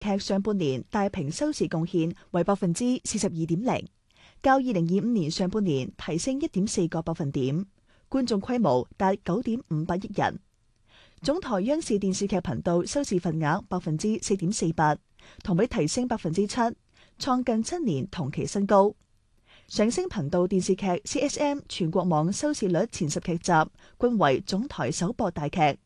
劇上半年大屏收視貢獻為42.0%，較2025年上半年提升1.4個百分點，觀眾規模達9.58億人。總台央視電視劇頻道收視份額4.48%，同比提升7%，創近7年同期新高。上星頻道電視劇 CSM 全國網收視率前10劇集均為總台首播大劇。